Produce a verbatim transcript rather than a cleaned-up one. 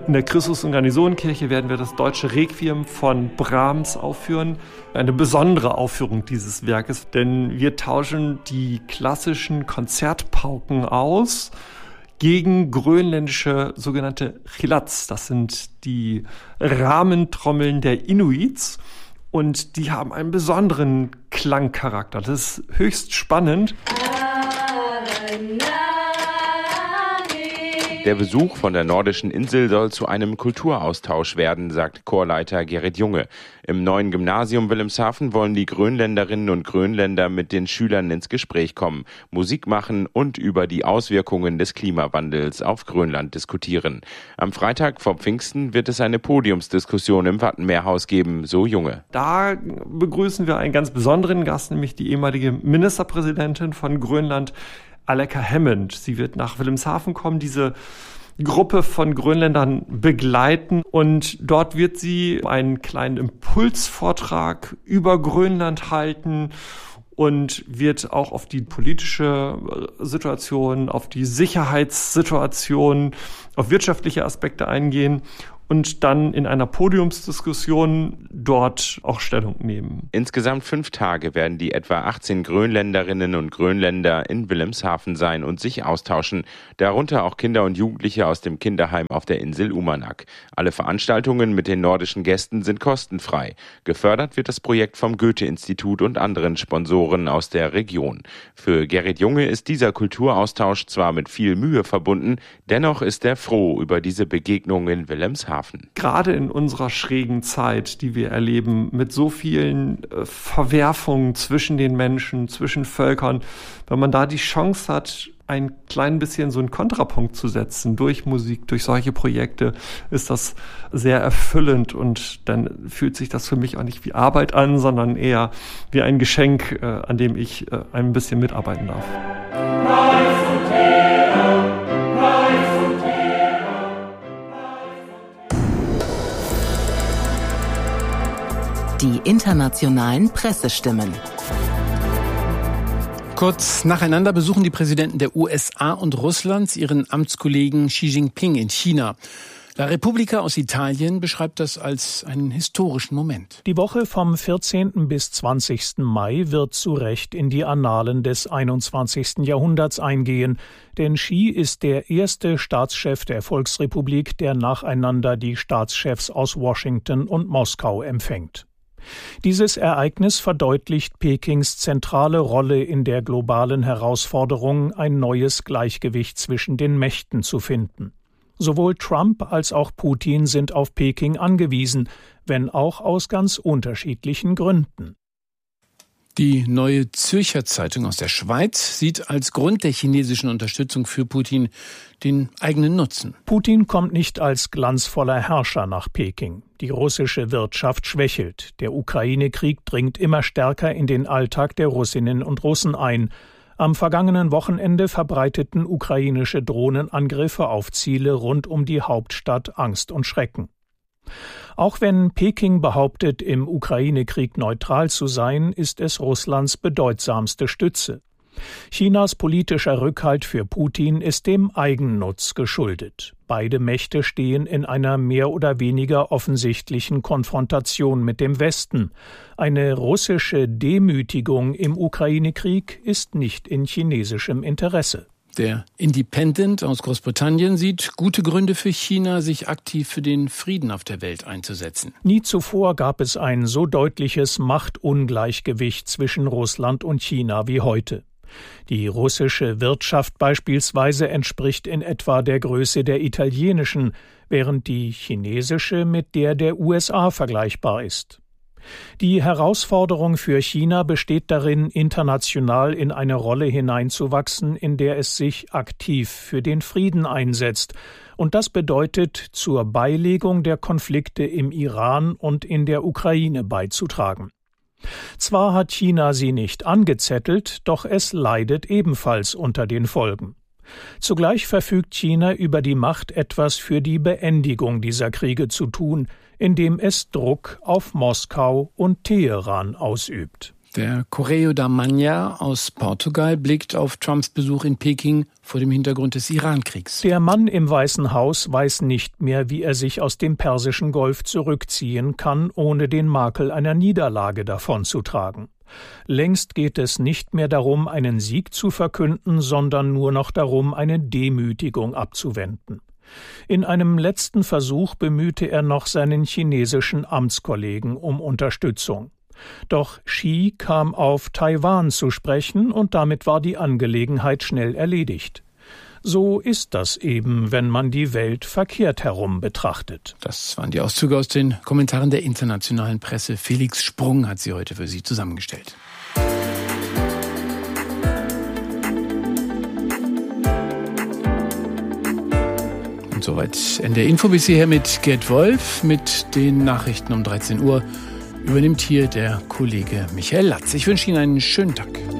In der Christus- und Garnisonenkirche werden wir das Deutsche Requiem von Brahms aufführen. Eine besondere Aufführung dieses Werkes, denn wir tauschen die klassischen Konzertpauken aus gegen grönländische sogenannte chilats. Das sind die Rahmentrommeln der Inuits und die haben einen besonderen Klangcharakter. Das ist höchst spannend. Der Besuch von der nordischen Insel soll zu einem Kulturaustausch werden, sagt Chorleiter Gerrit Junge. Im neuen Gymnasium Wilhelmshaven wollen die Grönländerinnen und Grönländer mit den Schülern ins Gespräch kommen, Musik machen und über die Auswirkungen des Klimawandels auf Grönland diskutieren. Am Freitag vor Pfingsten wird es eine Podiumsdiskussion im Wattenmeerhaus geben, so Junge. Da begrüßen wir einen ganz besonderen Gast, nämlich die ehemalige Ministerpräsidentin von Grönland, Aleqa Hammond. Sie wird nach Wilhelmshaven kommen, diese Gruppe von Grönländern begleiten und dort wird sie einen kleinen Impulsvortrag über Grönland halten und wird auch auf die politische Situation, auf die Sicherheitssituation, auf wirtschaftliche Aspekte eingehen und dann in einer Podiumsdiskussion dort auch Stellung nehmen. Insgesamt fünf Tage werden die etwa achtzehn Grönländerinnen und Grönländer in Wilhelmshaven sein und sich austauschen, darunter auch Kinder und Jugendliche aus dem Kinderheim auf der Insel Uummannaq. Alle Veranstaltungen mit den nordischen Gästen sind kostenfrei. Gefördert wird das Projekt vom Goethe-Institut und anderen Sponsoren aus der Region. Für Gerrit Junge ist dieser Kulturaustausch zwar mit viel Mühe verbunden, dennoch ist er froh über diese Begegnung in Wilhelmshaven. Gerade in unserer schrägen Zeit, die wir erleben, mit so vielen äh, Verwerfungen zwischen den Menschen, zwischen Völkern, wenn man da die Chance hat, ein klein bisschen so einen Kontrapunkt zu setzen durch Musik, durch solche Projekte, ist das sehr erfüllend und dann fühlt sich das für mich auch nicht wie Arbeit an, sondern eher wie ein Geschenk, äh, an dem ich äh, ein bisschen mitarbeiten darf. Die internationalen Pressestimmen. Kurz nacheinander besuchen die Präsidenten der U S A und Russlands ihren Amtskollegen Xi Jinping in China. La Repubblica aus Italien beschreibt das als einen historischen Moment. Die Woche vom vierzehnten bis zwanzigsten Mai wird zu Recht in die Annalen des einundzwanzigsten Jahrhunderts eingehen, denn Xi ist der erste Staatschef der Volksrepublik, der nacheinander die Staatschefs aus Washington und Moskau empfängt. Dieses Ereignis verdeutlicht Pekings zentrale Rolle in der globalen Herausforderung, ein neues Gleichgewicht zwischen den Mächten zu finden. Sowohl Trump als auch Putin sind auf Peking angewiesen, wenn auch aus ganz unterschiedlichen Gründen. Die Neue Zürcher Zeitung aus der Schweiz sieht als Grund der chinesischen Unterstützung für Putin den eigenen Nutzen. Putin kommt nicht als glanzvoller Herrscher nach Peking. Die russische Wirtschaft schwächelt. Der Ukraine-Krieg dringt immer stärker in den Alltag der Russinnen und Russen ein. Am vergangenen Wochenende verbreiteten ukrainische Drohnenangriffe auf Ziele rund um die Hauptstadt Angst und Schrecken. Auch wenn Peking behauptet, im Ukraine-Krieg neutral zu sein, ist es Russlands bedeutsamste Stütze. Chinas politischer Rückhalt für Putin ist dem Eigennutz geschuldet. Beide Mächte stehen in einer mehr oder weniger offensichtlichen Konfrontation mit dem Westen. Eine russische Demütigung im Ukraine-Krieg ist nicht in chinesischem Interesse. Der Independent aus Großbritannien sieht gute Gründe für China, sich aktiv für den Frieden auf der Welt einzusetzen. Nie zuvor gab es ein so deutliches Machtungleichgewicht zwischen Russland und China wie heute. Die russische Wirtschaft beispielsweise entspricht in etwa der Größe der italienischen, während die chinesische mit der der U S A vergleichbar ist. Die Herausforderung für China besteht darin, international in eine Rolle hineinzuwachsen, in der es sich aktiv für den Frieden einsetzt. Und das bedeutet, zur Beilegung der Konflikte im Iran und in der Ukraine beizutragen. Zwar hat China sie nicht angezettelt, doch es leidet ebenfalls unter den Folgen. Zugleich verfügt China über die Macht, etwas für die Beendigung dieser Kriege zu tun, indem es Druck auf Moskau und Teheran ausübt. Der Correio da Manhã aus Portugal blickt auf Trumps Besuch in Peking vor dem Hintergrund des Iran-Kriegs. Der Mann im Weißen Haus weiß nicht mehr, wie er sich aus dem Persischen Golf zurückziehen kann, ohne den Makel einer Niederlage davonzutragen. Längst geht es nicht mehr darum, einen Sieg zu verkünden, sondern nur noch darum, eine Demütigung abzuwenden. In einem letzten Versuch bemühte er noch seinen chinesischen Amtskollegen um Unterstützung. Doch Xi kam auf Taiwan zu sprechen und damit war die Angelegenheit schnell erledigt. So ist das eben, wenn man die Welt verkehrt herum betrachtet. Das waren die Auszüge aus den Kommentaren der internationalen Presse. Felix Sprung hat sie heute für Sie zusammengestellt. Und soweit Ende der Info bis hierher mit Gerd Wolf. Mit den Nachrichten um dreizehn Uhr übernimmt hier der Kollege Michael Latz. Ich wünsche Ihnen einen schönen Tag.